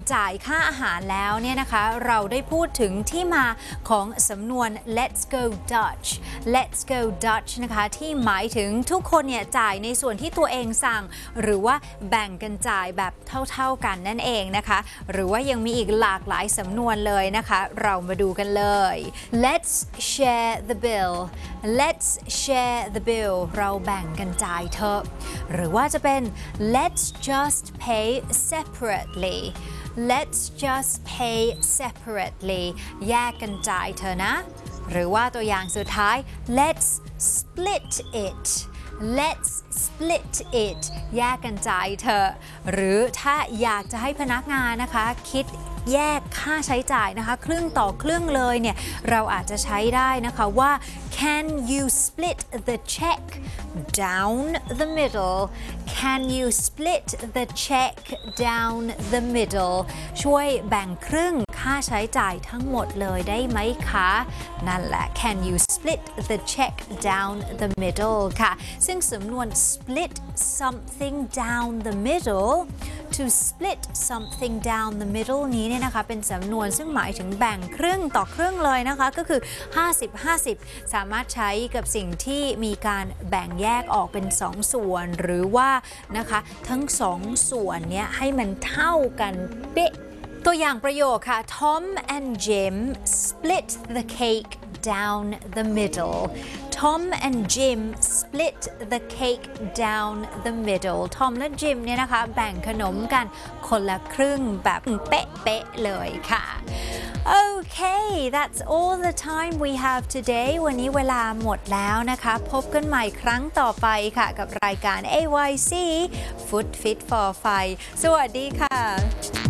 จ่ายค่าอาหารแล้วเนี่ยนะคะเราได้พูดถึงที่มาของสำนวน let's go Dutch let's go Dutch นะคะที่หมายถึงทุกคนเนี่ยจ่ายในส่วนที่ตัวเองสั่งหรือว่าแบ่งกันจ่ายแบบเท่าๆกันนั่นเองนะคะหรือว่ายังมีอีกหลากหลายสำนวนเลยนะคะเรามาดูกันเลย let's share the bill let's share the bill เราแบ่งกันจ่ายเถอะหรือว่าจะเป็น let's just pay separately let's just pay separately แยกกันจ่ายเถอะนะหรือว่าตัวอย่างสุดท้าย let's split it let's split it แยกกันจ่ายเถอะหรือถ้าอยากจะให้พนักงานนะคะคิดแยกค่าใช้จ่ายนะคะครึ่งต่อครึ่งเลยเนี่ยเราอาจจะใช้ได้นะคะว่า can you split the check down the middle can you split the check down the middle ช่วยแบ่งครึ่งค่าใช้จ่ายทั้งหมดเลยได้ไหมคะนั่นแหละ can you split the check down the middle ค่ะซึ่งสำนวน split something down the middle to split something down the middle นี้เนี่ยนะคะเป็นสำนวนซึ่งหมายถึงแบ่งครึ่งต่อครึ่งเลยนะคะก็คือ50-50 สามารถใช้กับสิ่งที่มีการแบ่งแยกออกเป็น2ส่วนหรือว่านะคะทั้ง2ส่วนเนี้ยให้มันเท่ากันเป๊ะตัวอย่างประโยคค่ะ Tom and Jim split the cake down the middle Tom and Jim split the cake down the middle Tom และ Jim เนี่ยนะคะแบ่งขนมกันคนละครึ่งแบบเป๊ะๆเลยค่ะ Okay that's all the time we have today วันนี้เวลาหมดแล้วนะคะพบกันใหม่ครั้งต่อไปค่ะกับรายการ AYC Food Fit for Fun สวัสดีค่ะ